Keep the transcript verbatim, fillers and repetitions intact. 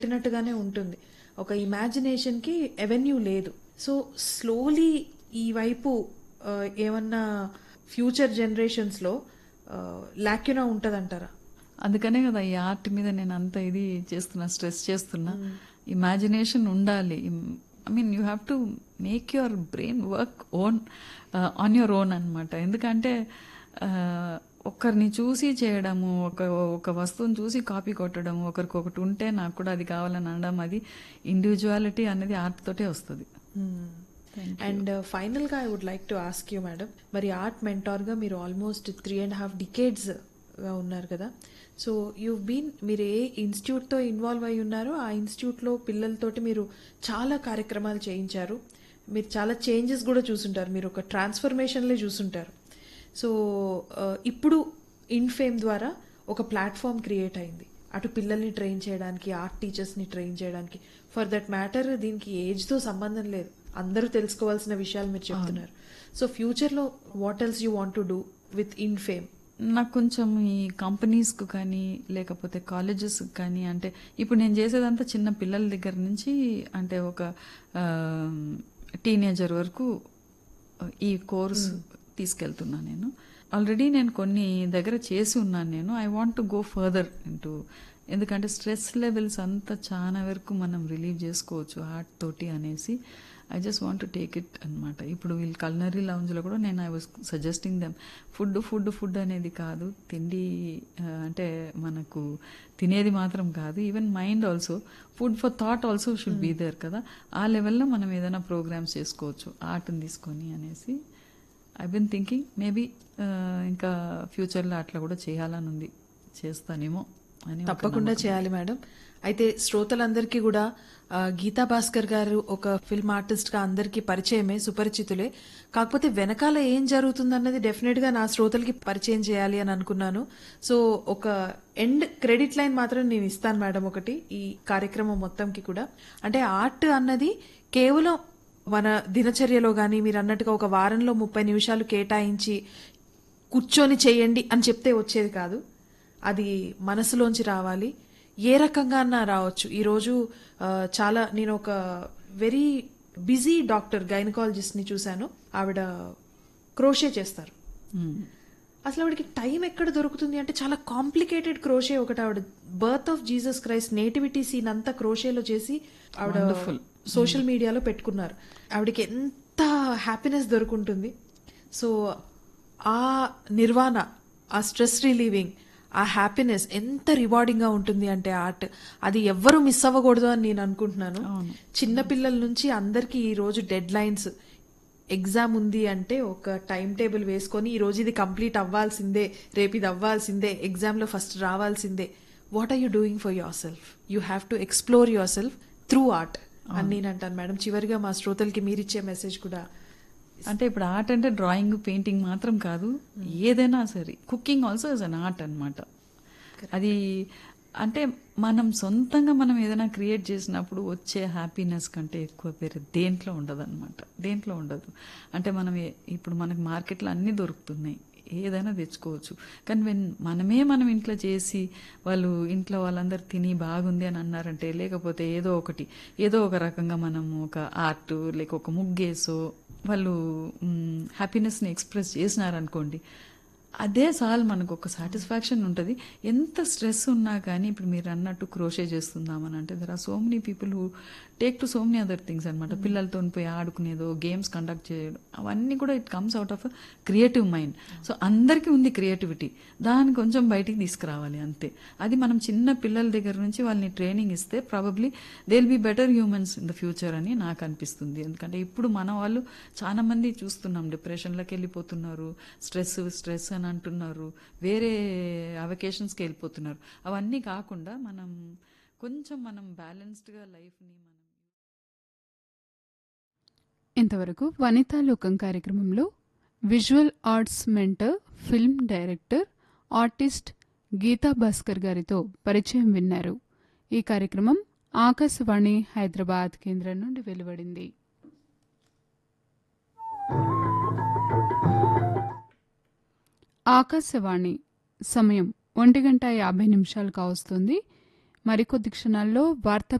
పెట్టినట్టుగానే ఉంటుంది. ఒక ఇమాజినేషన్‌కి ఎవెన్యూ లేదు. సో, స్లోలీ ఈ వైపు ఆహ్, ఏమన్నా ఫ్యూచర్ జనరేషన్స్‌లో ఆహ్, లాక్యునా ఉంటదంటారా? అందుకనే కదా ఈ ఆర్ట్ మీద నేను అంత ఇది చేస్తున్నా, స్ట్రెస్ చేస్తున్నా. హ్మ్. ఇమాజినేషన్ ఉండాలి. I mean you have to make your brain work own on your own అనమాట. ఎందుకంటే uh, ఒకరిని చూసి చేయడము, ఒక ఒక వస్తువుని చూసి కాపీ కొట్టడము, ఒకరికి ఒకటి ఉంటే నాకు కూడా అది కావాలని అనడం, అది ఇండివిజువాలిటీ అనేది ఆర్ట్ తోటే వస్తుంది. అండ్ ఫైనల్గా I would like to ask you madam, మరి ఆర్ట్ మెంటార్గా మీరు ఆల్మోస్ట్ త్రీ అండ్ హాఫ్ డికేడ్స్గా ఉన్నారు కదా. సో యూ బీన్ మీరు ఏ ఇన్స్టిట్యూట్తో ఇన్వాల్వ్ అయి ఉన్నారో ఆ ఇన్స్టిట్యూట్లో పిల్లలతోటి మీరు చాలా కార్యక్రమాలు చేయించారు. మీరు చాలా చేంజెస్ కూడా చూసుంటారు. మీరు ఒక ట్రాన్స్ఫర్మేషన్లే చూసుంటారు. సో ఇప్పుడు ఇన్ఫేమ్ ద్వారా ఒక ప్లాట్ఫామ్ క్రియేట్ అయింది, అటు పిల్లల్ని ట్రైన్ చేయడానికి, ఆర్ట్ టీచర్స్ని ట్రైన్ చేయడానికి. ఫర్ దట్ మ్యాటర్ దీనికి ఏజ్తో సంబంధం లేదు, అందరూ తెలుసుకోవాల్సిన విషయాలు మీరు చెప్తున్నారు. సో ఫ్యూచర్లో what else you want to do with ఇన్ఫేమ్? నాకు కొంచెం ఈ కంపెనీస్కు కానీ లేకపోతే కాలేజెస్కి కానీ, అంటే ఇప్పుడు నేను చేసేదంతా చిన్న పిల్లల దగ్గర నుంచి అంటే ఒక టీనేజర్ వరకు ఈ కోర్స్ తీసుకెళ్తున్నా నేను. ఆల్రెడీ నేను కొన్ని దగ్గర చేసి ఉన్నాను నేను. I want to go further into, ఎందుకంటే స్ట్రెస్ లెవెల్స్ అంతా చాలా వరకు మనం రిలీవ్ చేసుకోవచ్చు ఆర్ట్ తోటి అనేసి I just want to take it అనమాట. ఇప్పుడు వీళ్ళు కల్నరీ లౌంజ్లో కూడా నేను I was suggesting them, food food food అనేది కాదు, తిండి అంటే మనకు తినేది మాత్రం కాదు, even mind also, food for thought also should be there కదా. ఆ లెవెల్లో మనం ఏదైనా ప్రోగ్రామ్స్ చేసుకోవచ్చు ఆర్ట్ని తీసుకొని అనేసి ఐ బిన్ థింకింగ్. మేబీ ఇంకా ఫ్యూచర్లో అట్లా కూడా చేయాలని ఉంది, చేస్తానేమో అని. తప్పకుండా చేయాలి మేడం. అయితే శ్రోతలందరికీ కూడా గీతా భాస్కర్ గారు ఒక ఫిల్మ్ ఆర్టిస్ట్గా అందరికీ పరిచయమే, సుపరిచితులే. కాకపోతే వెనకాల ఏం జరుగుతుందన్నది డెఫినెట్గా నా శ్రోతలకి పరిచయం చేయాలి అని అనుకున్నాను. సో ఒక ఎండ్ క్రెడిట్ లైన్ మాత్రం నేను ఇస్తాను మేడం ఒకటి ఈ కార్యక్రమం మొత్తంకి కూడా. అంటే ఆర్ట్ అన్నది కేవలం మన దినచర్యలో కానీ మీరు అన్నట్టుగా ఒక వారంలో ముప్పై నిమిషాలు కేటాయించి కూర్చొని చేయండి అని చెప్తే వచ్చేది కాదు. అది మనసులోంచి రావాలి, ఏ రకంగా అన్నా రావచ్చు. ఈరోజు చాలా నేను ఒక వెరీ బిజీ డాక్టర్ గైనకాలజిస్ట్ని చూశాను. ఆవిడ క్రోషే చేస్తారు. అసలు ఆవిడకి టైం ఎక్కడ దొరుకుతుంది అంటే చాలా కాంప్లికేటెడ్ క్రోషే ఒకటి. ఆవిడ birth of Jesus Christ nativity scene అంతా క్రోషేలో చేసి ఆవిడ సోషల్ మీడియాలో పెట్టుకున్నారు. ఆవిడకి ఎంత హ్యాపీనెస్ దొరుకుంటుంది. సో ఆ నిర్వాణ, ఆ స్ట్రెస్ రిలీవింగ్, ఆ హ్యాపీనెస్ ఎంత రివార్డింగ్ గా ఉంటుంది అంటే ఆర్ట్, అది ఎవ్వరూ మిస్ అవ్వకూడదు అని నేను అనుకుంటున్నాను. చిన్నపిల్లల నుంచి అందరికి ఈ రోజు డెడ్ లైన్స్, ఎగ్జామ్ ఉంది అంటే ఒక టైం టేబుల్ వేసుకొని ఈ రోజు ఇది కంప్లీట్ అవ్వాల్సిందే, రేపు ఇది అవ్వాల్సిందే, ఎగ్జామ్ లో ఫస్ట్ రావాల్సిందే. What are you doing for your self? You have to explore your self through art అని నేను అంటాను మేడం. చివరిగా మా శ్రోతలకి మీరిచ్చే మెసేజ్ కూడా. అంటే ఇప్పుడు ఆర్ట్ అంటే డ్రాయింగ్, పెయింటింగ్ మాత్రం కాదు, ఏదైనా సరే. Cooking also is an art అనమాట. అది అంటే మనం సొంతంగా మనం ఏదైనా క్రియేట్ చేసినప్పుడు వచ్చే హ్యాపీనెస్ కంటే ఎక్కువ వేరే దేంట్లో ఉండదు అనమాట. దేంట్లో ఉండదు. అంటే మనం ఇప్పుడు మనకు మార్కెట్లో అన్నీ దొరుకుతున్నాయి, ఏదైనా తెచ్చుకోవచ్చు. కానీ వెన్ మనమే మనం ఇంట్లో చేసి వాళ్ళు ఇంట్లో వాళ్ళందరూ తిని బాగుంది అని అన్నారంటే, లేకపోతే ఏదో ఒకటి ఏదో ఒక రకంగా మనము ఒక ఆర్ట్ లేక ఒక ముగ్గేసో వాళ్ళు హ్యాపీనెస్ని ఎక్స్ప్రెస్ చేసినారనుకోండి, అదే చాలు మనకు ఒక సాటిస్ఫాక్షన్ ఉంటుంది. ఎంత స్ట్రెస్ ఉన్నా కానీ ఇప్పుడు మీరు అన్నట్టు క్రోషే చేస్తుందామని అంటే there are so many people who take to so many other things అనమాట. పిల్లలతో పోయి ఆడుకునేదో, గేమ్స్ కండక్ట్ చేయడం, అవన్నీ కూడా it comes out of a creative mind. So అందరికీ ఉంది క్రియేటివిటీ, దాన్ని కొంచెం బయటికి తీసుకురావాలి అంతే. అది మనం చిన్న పిల్లల దగ్గర నుంచి వాళ్ళని ట్రైనింగ్ ఇస్తే probably they will be better humans in the future అని నాకు అనిపిస్తుంది. ఎందుకంటే ఇప్పుడు మన వాళ్ళు చాలా మంది చూస్తున్నాం డిప్రెషన్లోకి వెళ్ళిపోతున్నారు, స్ట్రెస్ స్ట్రెస్ అని అంటున్నారు, వేరే అవకేషన్స్కి వెళ్ళిపోతున్నారు. అవన్నీ కాకుండా మనం కొంచెం మనం బ్యాలెన్స్డ్గా లైఫ్ని మనం. ఇంతవరకు వనితా లోకం కార్యక్రమంలో visual arts mentor, film director, artist Gita Bhaskar గారితో పరిచయం విన్నారు. ఈ కార్యక్రమం ఆకాశవాణి హైదరాబాద్ కేంద్రం నుండి వెలువడింది. ఆకాశవాణి సమయం ఒంటి గంట యాభై నిమిషాలు కావస్తుంది. మరికొద్ది క్షణాల్లో వార్తా